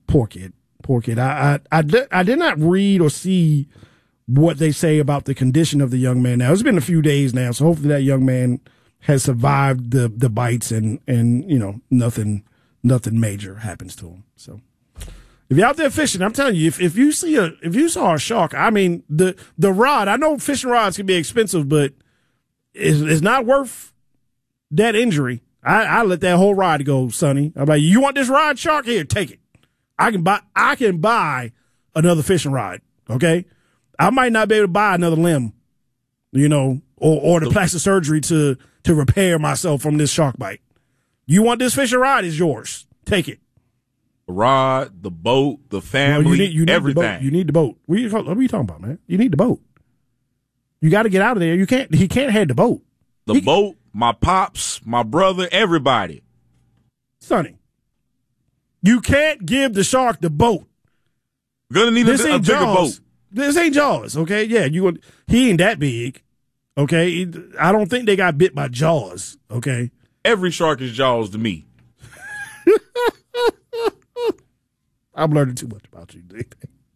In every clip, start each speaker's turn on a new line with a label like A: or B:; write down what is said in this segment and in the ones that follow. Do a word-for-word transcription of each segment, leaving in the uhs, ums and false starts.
A: Poor kid. Poor kid. I, I, I, did, I did not read or see what they say about the condition of the young man now. It's been a few days now, so hopefully that young man has survived the, the bites and, and, you know, nothing, nothing major happens to him. So if you're out there fishing, I'm telling you, if, if you see a, if you saw a shark, I mean, the, the rod, I know fishing rods can be expensive, but it's, it's not worth that injury. I, I let that whole rod go, Sonny. I'm like, you want this rod, shark? Here, take it. I can buy, I can buy another fishing rod. Okay. I might not be able to buy another limb, you know, or, or the plastic surgery to, to repair myself from this shark bite. You want this fishing rod? It's yours. Take it.
B: The rod, the boat, the family,
A: well, you need, you need
B: everything.
A: The boat. You need the boat. What are, you, what are you talking about, man? You need the boat. You got to get out of there. You can't. He can't have the boat.
B: The
A: he,
B: boat, my pops, my brother, everybody.
A: Sonny, you can't give the shark the boat.
B: Gonna need
A: this
B: a, a bigger
A: Jaws.
B: boat.
A: This ain't Jaws, okay? Yeah, you. He ain't that big, okay? I don't think they got bit by Jaws, okay?
B: Every shark is Jaws to me.
A: I'm learning too much about you, dude.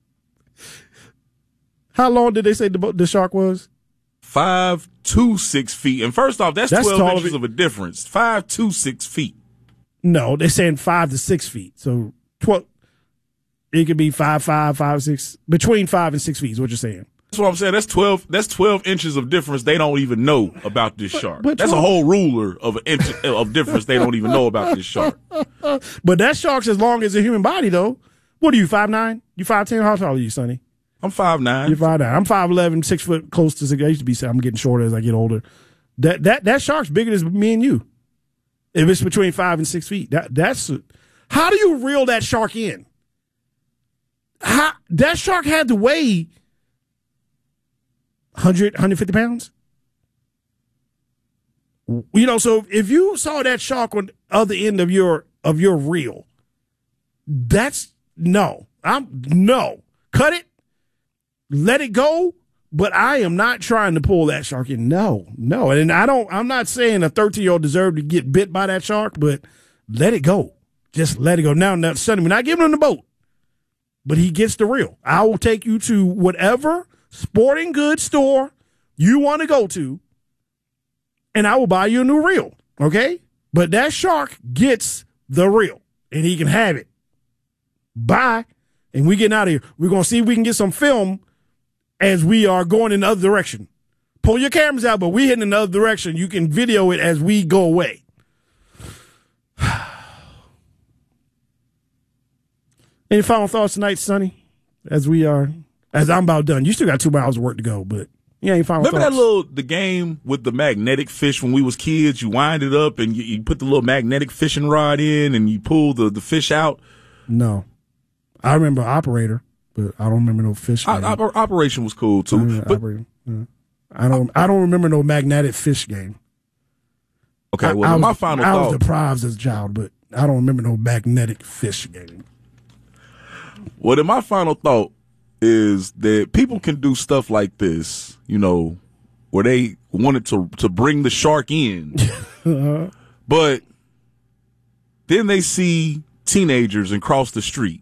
A: How long did they say the the shark was?
B: Five to six feet. And first off, that's,
A: that's
B: twelve inches of a difference. Five to six feet.
A: No, they're saying five to six feet. So twelve. It could be five, five, five, six, between five and six feet is what you're saying.
B: That's what I'm saying. That's twelve. That's twelve inches of difference they don't even know about this shark.
A: But, but
B: that's a whole ruler of an inch of difference they don't even know about this shark.
A: But that shark's as long as a human body, though. What are you, five nine? You five ten? How tall are you, Sonny?
B: I'm five nine.
A: You're five nine. I'm five eleven, six foot, close to six. I used to be. I'm getting shorter as I get older. That that that shark's bigger than me and you. If it's between five and six feet, that that's how do you reel that shark in? How, that shark had to weigh one hundred, one hundred fifty pounds. You know, so if you saw that shark on the other end of your of your reel, that's no. I'm no. Cut it, let it go, but I am not trying to pull that shark in. No, no. And I don't I'm not saying a thirteen-year-old deserved to get bit by that shark, but let it go. Just let it go. Now, now Sonny, we're not giving him the boat. But he gets the reel. I will take you to whatever sporting goods store you want to go to, and I will buy you a new reel, okay? But that shark gets the reel, and he can have it. Bye. And we getting out of here. We're going to see if we can get some film as we are going in the other direction. Pull your cameras out, but we heading in the other direction. You can video it as we go away. Any final thoughts tonight, Sonny? As we are, as I'm about done. You still got two miles of work to go, but yeah, any final
B: Remember
A: thoughts?
B: that little, the game with the magnetic fish when we was kids? You wind it up and you, you put the little magnetic fishing rod in and you pull the, the fish out?
A: No. I remember Operator, but I don't remember no fish game.
B: I, I, Operation was cool too.
A: I,
B: but,
A: yeah. I don't I don't remember no magnetic fish game.
B: Okay, well,
A: I, I
B: my
A: was,
B: final
A: I
B: thought.
A: was deprived as a child, but I don't remember no magnetic fish game.
B: Well, then my final thought is that people can do stuff like this, you know, where they wanted to to bring the shark in, uh-huh. but then they see teenagers and cross the street.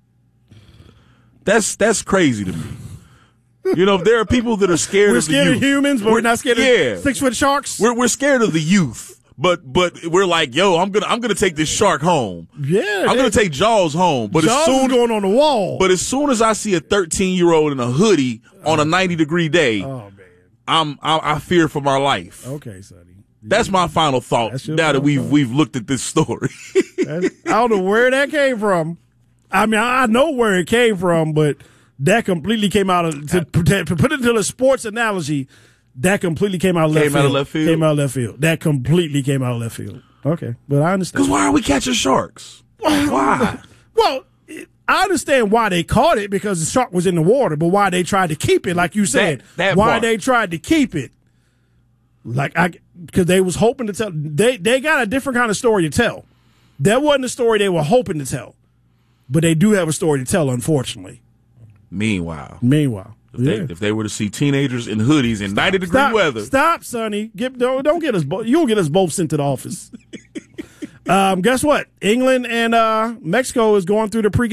B: That's that's crazy to me. You know, there are people that are scared
A: we're
B: of the
A: scared
B: youth.
A: of humans, but we're, we're not scared
B: yeah.
A: of six foot sharks.
B: We're we're scared of the youth. But but we're like, yo, I'm gonna I'm gonna take this shark home.
A: Yeah,
B: I'm gonna take Jaws home. But
A: Jaws
B: as soon
A: is going on the wall.
B: But as soon as I see a thirteen year old in a hoodie on a ninety degree day,
A: oh man,
B: I'm I, I fear for my life.
A: Okay, Sonny.
B: That's my final thought. Now that we've thought. we've looked at this story,
A: I don't know where that came from. I mean, I know where it came from, but that completely came out of to, to put it into a sports analogy. That completely came out of left
B: came
A: field.
B: out of left field.
A: Came out of left field. That completely came out of left field. Okay, but I understand.
B: Because why are we catching sharks? Why?
A: Well, I understand why they caught it because the shark was in the water, but why they tried to keep it, like you said,
B: that, that
A: why
B: part.
A: they tried to keep it, like I, because they was hoping to tell. They they got a different kind of story to tell. That wasn't the story they were hoping to tell, but they do have a story to tell, unfortunately.
B: Meanwhile,
A: meanwhile.
B: If,
A: yeah.
B: they, if they were to see teenagers in hoodies in ninety degree
A: stop,
B: weather.
A: Stop, Sonny. Get, don't, don't get us both. You'll get us both sent to the office. um, guess what? England and uh, Mexico is going through the pregame.